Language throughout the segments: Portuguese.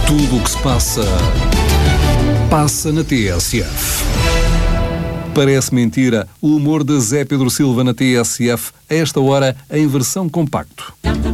Tudo o que se passa, passa na TSF. Parece mentira o humor de Zé Pedro Silva na TSF, a esta hora em versão compacto.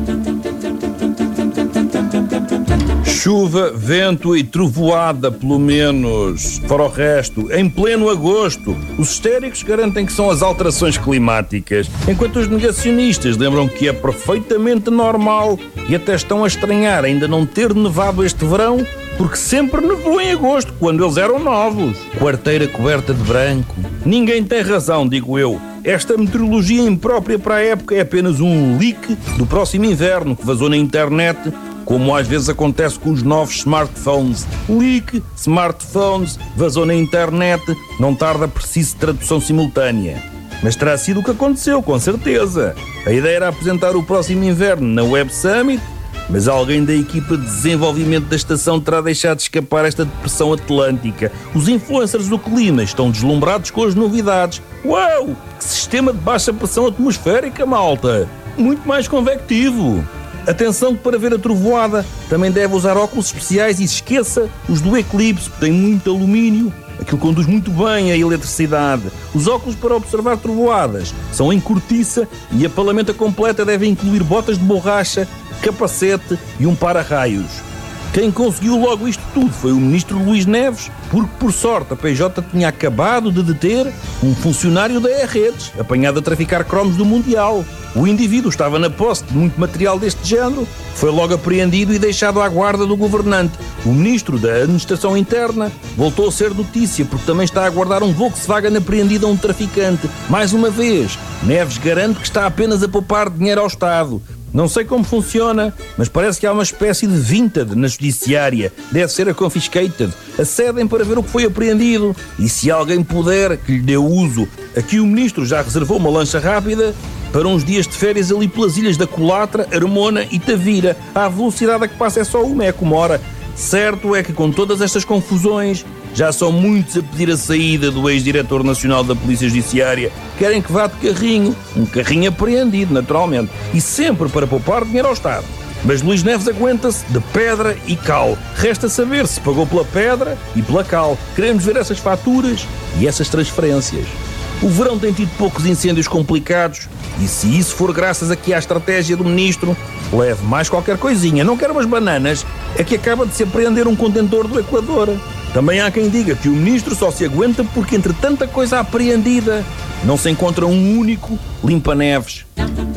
Chuva, vento e trovoada, pelo menos. Fora o resto, em pleno agosto. Os histéricos garantem que são as alterações climáticas, enquanto os negacionistas lembram que é perfeitamente normal e até estão a estranhar ainda não ter nevado este verão, porque sempre nevou em agosto, quando eles eram novos. Quarteira coberta de branco. Ninguém tem razão, digo eu. Esta meteorologia imprópria para a época é apenas um leak do próximo inverno que vazou na internet, como às vezes acontece com os novos smartphones. Leak, smartphones, vazou na internet, não tarda preciso tradução simultânea. Mas terá sido o que aconteceu, com certeza. A ideia era apresentar o próximo inverno na Web Summit, mas alguém da equipa de desenvolvimento da estação terá deixado escapar esta depressão atlântica. Os influencers do clima estão deslumbrados com as novidades. Uau! Que sistema de baixa pressão atmosférica, malta! Muito mais convectivo. Atenção que para ver a trovoada também deve usar óculos especiais e esqueça os do Eclipse, que tem muito alumínio. Aquilo conduz muito bem a eletricidade. Os óculos para observar trovoadas são em cortiça e a palamenta completa deve incluir botas de borracha, capacete e um para-raios. Quem conseguiu logo isto tudo foi o ministro Luís Neves, porque por sorte a PJ tinha acabado de deter um funcionário da E-Redes, apanhado a traficar cromos do Mundial. O indivíduo estava na posse de muito material deste género, foi logo apreendido e deixado à guarda do governante. O ministro da Administração Interna voltou a ser notícia porque também está a guardar um Volkswagen apreendido a um traficante. Mais uma vez, Neves garante que está apenas a poupar dinheiro ao Estado. Não sei como funciona, mas parece que há uma espécie de vintage na judiciária. Deve ser a confiscated. Acedem para ver o que foi apreendido e se alguém puder, que lhe dê uso. Aqui o ministro já reservou uma lancha rápida para uns dias de férias ali pelas ilhas da Colatra, Armona e Tavira. A velocidade a que passa é só uma, é como hora. Certo é que com todas estas confusões, já são muitos a pedir a saída do ex-diretor nacional da Polícia Judiciária. Querem que vá de carrinho, um carrinho apreendido, naturalmente, e sempre para poupar dinheiro ao Estado. Mas Luís Neves aguenta-se de pedra e cal. Resta saber se pagou pela pedra e pela cal. Queremos ver essas faturas e essas transferências. O verão tem tido poucos incêndios complicados e se isso for graças aqui à estratégia do ministro, leve mais qualquer coisinha. Não quero umas bananas, é que acaba de se apreender um contentor do Equador. Também há quem diga que o ministro só se aguenta porque entre tanta coisa apreendida não se encontra um único limpa-neves.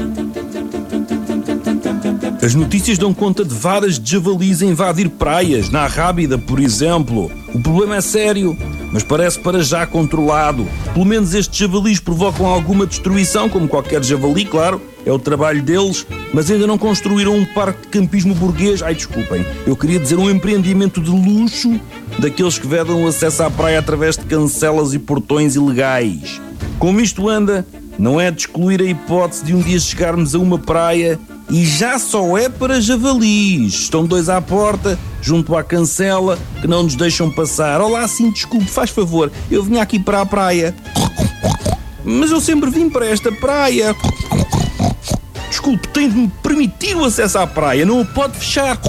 As notícias dão conta de varas de javalis a invadir praias, na Arrábida, por exemplo. O problema é sério, mas parece para já controlado. Pelo menos estes javalis provocam alguma destruição, como qualquer javali, claro, é o trabalho deles, mas ainda não construíram um parque de campismo burguês. Ai, desculpem, eu queria dizer um empreendimento de luxo, daqueles que vedam o acesso à praia através de cancelas e portões ilegais. Como isto anda, não é de excluir a hipótese de um dia chegarmos a uma praia e já só é para javalis. Estão dois à porta, junto à cancela, que não nos deixam passar. Olá, sim, desculpe, faz favor, eu vim aqui para a praia. Mas eu sempre vim para esta praia. Desculpe, tem de me permitir o acesso à praia, não o pode fechar.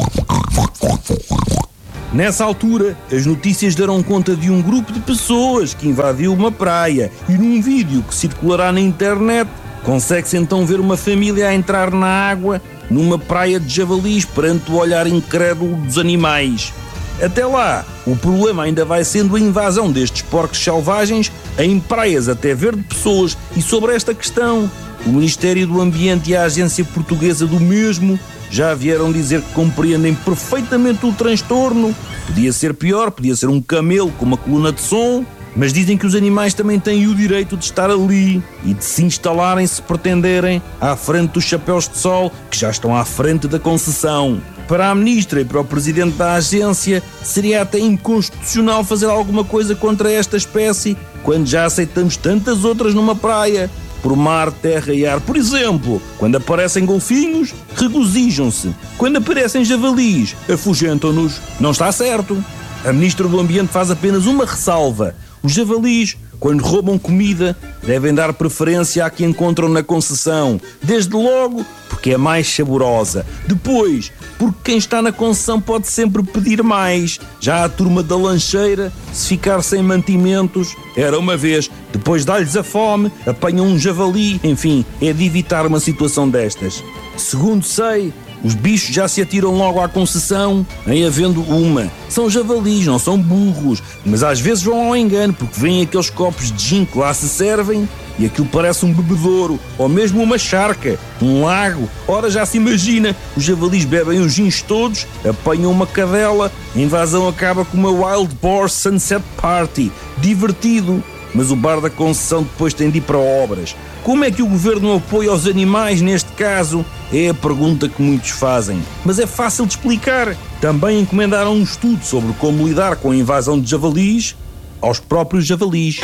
Nessa altura, as notícias darão conta de um grupo de pessoas que invadiu uma praia e num vídeo que circulará na internet, consegue-se então ver uma família a entrar na água numa praia de javalis perante o olhar incrédulo dos animais. Até lá, o problema ainda vai sendo a invasão destes porcos selvagens em praias até ver de pessoas e sobre esta questão, o Ministério do Ambiente e a Agência Portuguesa do mesmo já vieram dizer que compreendem perfeitamente o transtorno. Podia ser pior, podia ser um camelo com uma coluna de som, mas dizem que os animais também têm o direito de estar ali e de se instalarem se pretenderem à frente dos chapéus de sol que já estão à frente da concessão. Para a ministra e para o presidente da agência, seria até inconstitucional fazer alguma coisa contra esta espécie quando já aceitamos tantas outras numa praia. Por mar, terra e ar. Por exemplo, quando aparecem golfinhos, regozijam-se. Quando aparecem javalis, afugentam-nos. Não está certo. A Ministra do Ambiente faz apenas uma ressalva. Os javalis, quando roubam comida, devem dar preferência à que encontram na concessão. Desde logo, porque é mais saborosa. Depois, porque quem está na concessão pode sempre pedir mais. Já a turma da lancheira, se ficar sem mantimentos, era uma vez. Depois dá-lhes a fome, apanham um javali. Enfim, é de evitar uma situação destas. Segundo sei, os bichos já se atiram logo à concessão, em havendo uma. São javalis, não são burros, mas às vezes vão ao engano, porque vêm aqueles copos de gin que lá se servem e aquilo parece um bebedouro, ou mesmo uma charca, um lago. Ora, já se imagina, os javalis bebem os gins todos, apanham uma cadela, a invasão acaba com uma Wild Boar Sunset Party. Divertido, mas o bar da concessão depois tem de ir para obras. Como é que o governo apoia os animais neste caso? É a pergunta que muitos fazem. Mas é fácil de explicar. Também encomendaram um estudo sobre como lidar com a invasão de javalis aos próprios javalis.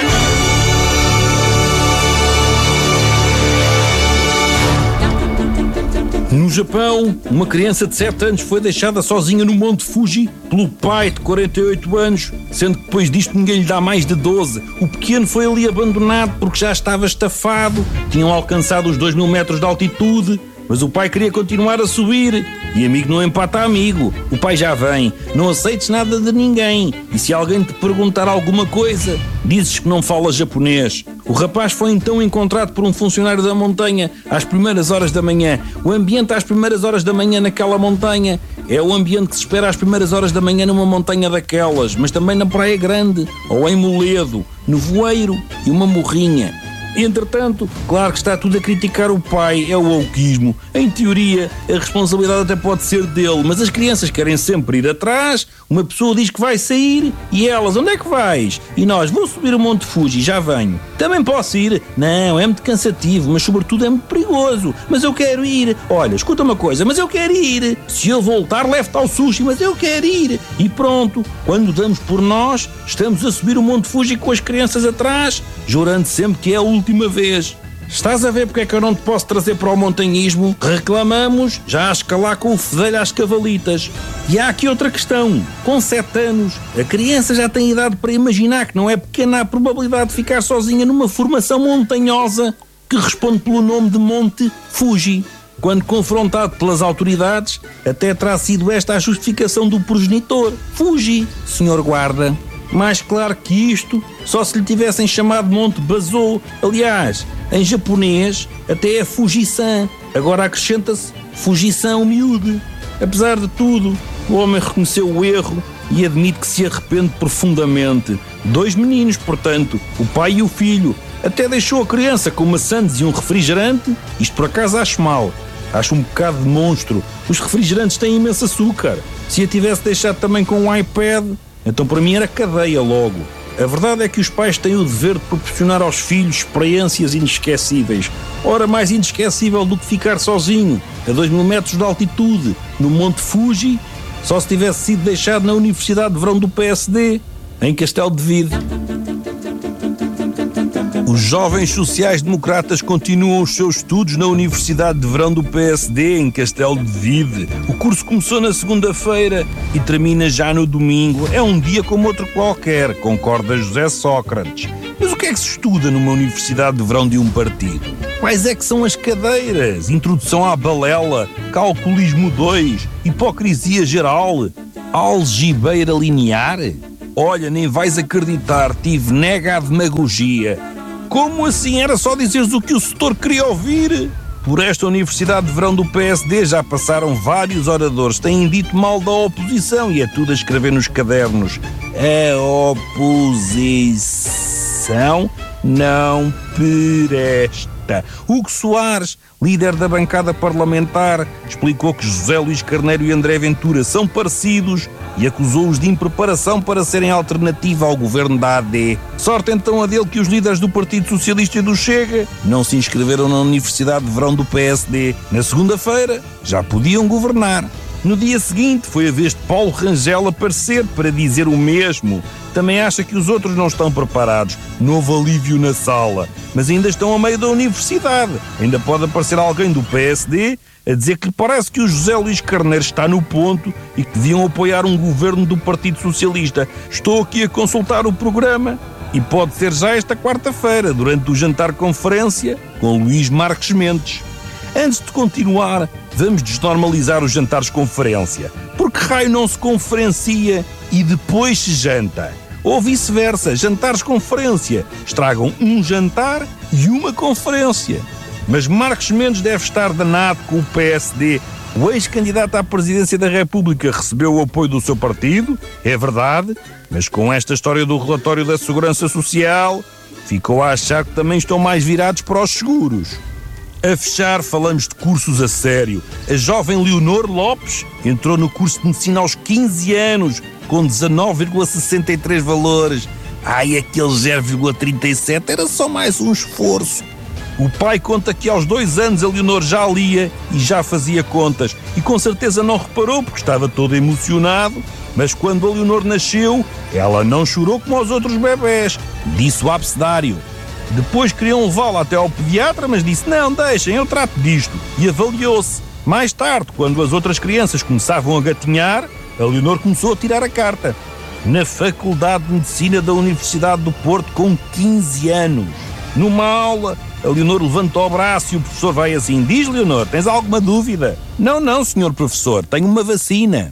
No Japão, uma criança de 7 anos foi deixada sozinha no Monte Fuji pelo pai de 48 anos, sendo que depois disto ninguém lhe dá mais de 12. O pequeno foi ali abandonado porque já estava estafado, tinham alcançado os 2.000 metros de altitude, mas o pai queria continuar a subir. E amigo não empata amigo. O pai já vem. Não aceites nada de ninguém. E se alguém te perguntar alguma coisa, dizes que não falas japonês. O rapaz foi então encontrado por um funcionário da montanha às primeiras horas da manhã. O ambiente às primeiras horas da manhã naquela montanha é o ambiente que se espera às primeiras horas da manhã numa montanha daquelas, mas também na Praia Grande, ou em Moledo, Nevoeiro e uma morrinha. Entretanto, claro que está tudo a criticar o pai, é o wokeismo. Em teoria, a responsabilidade até pode ser dele, mas as crianças querem sempre ir atrás, uma pessoa diz que vai sair e elas, onde é que vais? E nós, vou subir o Monte Fuji, já venho. Também posso ir? Não, é muito cansativo, mas sobretudo é muito perigoso. Mas eu quero ir. Olha, escuta uma coisa, mas eu quero ir. Se eu voltar, levo-te ao sushi, mas eu quero ir. E pronto, quando damos por nós, estamos a subir o Monte Fuji com as crianças atrás, jurando sempre que é a última vez. Estás a ver porque é que eu não te posso trazer para o montanhismo? Reclamamos já a escalar com o fedelho às cavalitas. E há aqui outra questão. Com 7 anos, a criança já tem idade para imaginar que não é pequena a probabilidade de ficar sozinha numa formação montanhosa que responde pelo nome de Monte Fuji. Quando confrontado pelas autoridades, até terá sido esta a justificação do progenitor. Fuji, senhor guarda. Mais claro que isto, só se lhe tivessem chamado Monte Bazou. Aliás, em japonês até é Fuji-san. Agora acrescenta-se Fuji-san miúde. Apesar de tudo, o homem reconheceu o erro e admite que se arrepende profundamente. 2 meninos, portanto, o pai e o filho. Até deixou a criança com maçãs e um refrigerante. Isto por acaso acho mal. Acho um bocado de monstro. Os refrigerantes têm imenso açúcar. Se a tivesse deixado também com um iPad, então para mim era cadeia logo. A verdade é que os pais têm o dever de proporcionar aos filhos experiências inesquecíveis. Ora, mais inesquecível do que ficar sozinho, a 2.000 metros de altitude, no Monte Fuji, só se tivesse sido deixado na Universidade de Verão do PSD, em Castelo de Vide. Os jovens sociais-democratas continuam os seus estudos na Universidade de Verão do PSD, em Castelo de Vide. O curso começou na segunda-feira e termina já no domingo. É um dia como outro qualquer, concorda José Sócrates. Mas o que é que se estuda numa Universidade de Verão de um partido? Quais é que são as cadeiras? Introdução à balela, calculismo 2, hipocrisia geral, algibeira linear? Olha, nem vais acreditar, tive nega à demagogia. Como assim? Era só dizeres o que o setor queria ouvir? Por esta Universidade de Verão do PSD já passaram vários oradores, têm dito mal da oposição e é tudo a escrever nos cadernos. A oposição não presta. Hugo Soares, líder da bancada parlamentar, explicou que José Luís Carneiro e André Ventura são parecidos e acusou-os de impreparação para serem alternativa ao governo da AD. Sorte então a dele que os líderes do Partido Socialista e do Chega não se inscreveram na Universidade de Verão do PSD. Na segunda-feira já podiam governar. No dia seguinte foi a vez de Paulo Rangel aparecer para dizer o mesmo. Também acha que os outros não estão preparados. Novo alívio na sala. Mas ainda estão a meio da universidade. Ainda pode aparecer alguém do PSD a dizer que lhe parece que o José Luís Carneiro está no ponto e que deviam apoiar um governo do Partido Socialista. Estou aqui a consultar o programa e pode ser já esta quarta-feira, durante o jantar-conferência com Luís Marques Mendes. Antes de continuar, vamos desnormalizar os jantares-conferência. Porque raio não se conferencia e depois se janta? Ou vice-versa, jantares-conferência estragam um jantar e uma conferência. Mas Marques Mendes deve estar danado com o PSD. O ex-candidato à presidência da República recebeu o apoio do seu partido, é verdade, mas com esta história do relatório da Segurança Social, ficou a achar que também estão mais virados para os seguros. A fechar, falamos de cursos a sério. A jovem Leonor Lopes entrou no curso de medicina aos 15 anos, com 19,63 valores. Ai, aquele 0,37 era só mais um esforço. O pai conta que aos 2 anos a Leonor já lia e já fazia contas. E com certeza não reparou porque estava todo emocionado. Mas quando a Leonor nasceu, ela não chorou como os outros bebés. Disse o abecedário. Depois queriam levá-la até ao pediatra, mas disse, não, deixem, eu trato disto. E avaliou-se. Mais tarde, quando as outras crianças começavam a gatinhar, a Leonor começou a tirar a carta. Na Faculdade de Medicina da Universidade do Porto, com 15 anos. Numa aula, a Leonor levanta o braço e o professor vai assim, diz, Leonor, tens alguma dúvida? Não, senhor professor, tenho uma vacina.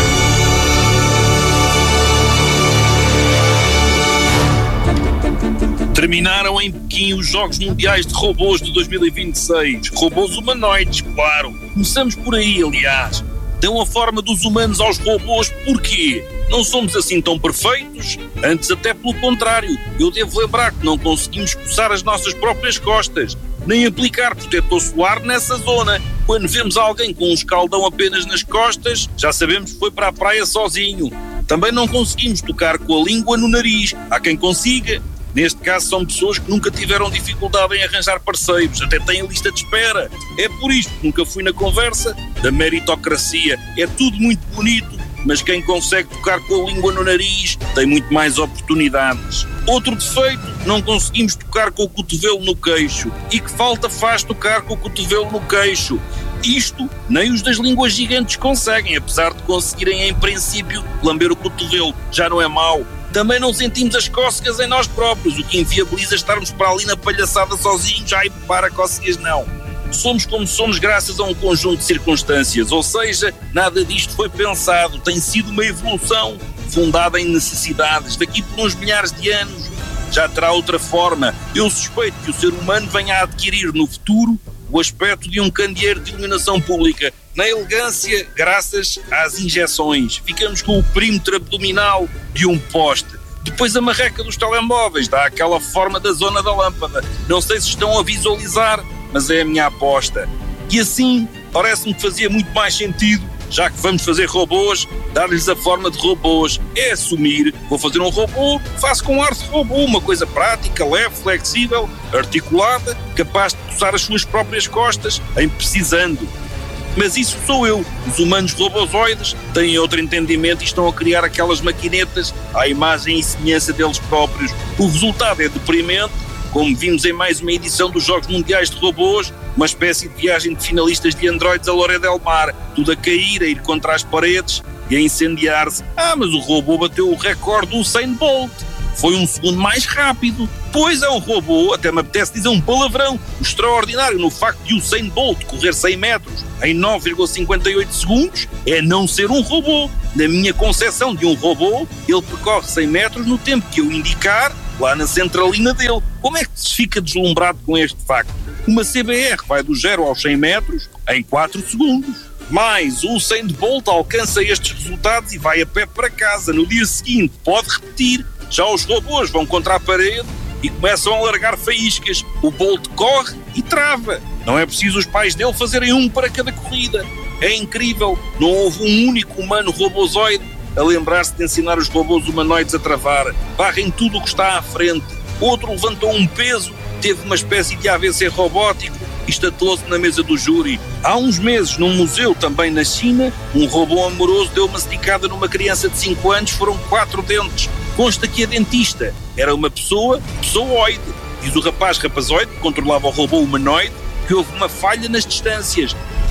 Terminaram em Pequim os Jogos Mundiais de Robôs de 2026. Robôs humanoides, claro. Começamos por aí, aliás. Dão a forma dos humanos aos robôs, porquê? Não somos assim tão perfeitos? Antes até pelo contrário. Eu devo lembrar que não conseguimos coçar as nossas próprias costas, nem aplicar protetor solar nessa zona. Quando vemos alguém com um escaldão apenas nas costas, já sabemos que foi para a praia sozinho. Também não conseguimos tocar com a língua no nariz. Há quem consiga. Neste caso são pessoas que nunca tiveram dificuldade em arranjar parceiros, até têm lista de espera. É por isto que nunca fui na conversa da meritocracia. É tudo muito bonito, mas quem consegue tocar com a língua no nariz tem muito mais oportunidades. Outro defeito, não conseguimos tocar com o cotovelo no queixo. E que falta faz tocar com o cotovelo no queixo? Isto nem os das línguas gigantes conseguem, apesar de conseguirem em princípio lamber o cotovelo. Já não é mau. Também não sentimos as cócegas em nós próprios, o que inviabiliza estarmos para ali na palhaçada sozinhos. Ai, para cócegas não. Somos como somos graças a um conjunto de circunstâncias, ou seja, nada disto foi pensado, tem sido uma evolução fundada em necessidades. Daqui por uns milhares de anos já terá outra forma. Eu suspeito que o ser humano venha a adquirir no futuro o aspecto de um candeeiro de iluminação pública, na elegância graças às injeções. Ficamos com o perímetro abdominal de um poste. Depois a marreca dos telemóveis dá aquela forma da zona da lâmpada. Não sei se estão a visualizar, mas é a minha aposta. E assim, parece-me que fazia muito mais sentido, já que vamos fazer robôs, dar-lhes a forma de robôs. É assumir, vou fazer um robô, faço com ar de robô, uma coisa prática, leve, flexível, articulada, capaz de coçar as suas próprias costas, em precisando. Mas isso sou eu. Os humanos robozoides têm outro entendimento e estão a criar aquelas maquinetas à imagem e semelhança deles próprios. O resultado é deprimente, como vimos em mais uma edição dos Jogos Mundiais de Robôs, uma espécie de viagem de finalistas de androides a Lloret del Mar, tudo a cair, a ir contra as paredes e a incendiar-se. Mas o robô bateu o recorde do Usain Bolt. Foi 1 segundo mais rápido. Pois é um robô, até me apetece dizer um palavrão. O extraordinário no facto de Usain Bolt correr 100 metros em 9,58 segundos é não ser um robô. Na minha concepção de um robô, ele percorre 100 metros no tempo que eu indicar, lá na centralina dele. Como é que se fica deslumbrado com este facto? Uma CBR vai do 0 aos 100 metros em 4 segundos. Mas o Usain Bolt alcança estes resultados e vai a pé para casa. No dia seguinte pode repetir. Já os robôs vão contra a parede e começam a largar faíscas. O Bolt corre e trava. Não é preciso os pais dele fazerem um para cada corrida. É incrível. Não houve um único humano robozoide a lembrar-se de ensinar os robôs humanoides a travar. Barrem tudo o que está à frente. Outro levantou um peso, teve uma espécie de AVC robótico e estatelou-se na mesa do júri. Há uns meses, num museu também na China, um robô amoroso deu uma esticada numa criança de 5 anos, foram 4 dentes. Consta que a dentista era uma pessooide. Diz o rapazoide, que controlava o robô humanoide, que houve uma falha nas distâncias.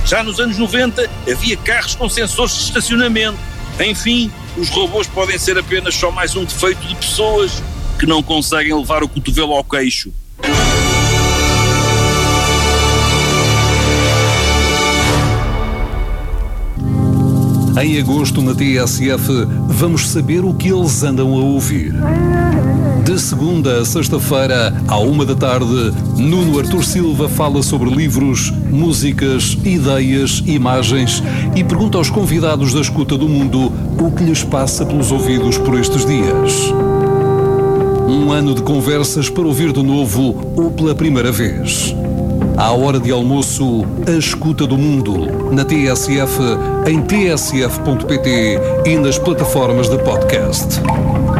Já nos anos 90 havia carros com sensores de estacionamento. Enfim, os robôs podem ser apenas só mais um defeito de pessoas que não conseguem levar o cotovelo ao queixo. Em agosto, na TSF, vamos saber o que eles andam a ouvir. De segunda a sexta-feira, à 13h, Nuno Artur Silva fala sobre livros, músicas, ideias, imagens e pergunta aos convidados da escuta do mundo o que lhes passa pelos ouvidos por estes dias. Um ano de conversas para ouvir de novo ou pela primeira vez. À hora de almoço, a escuta do mundo, na TSF, em tsf.pt e nas plataformas de podcast.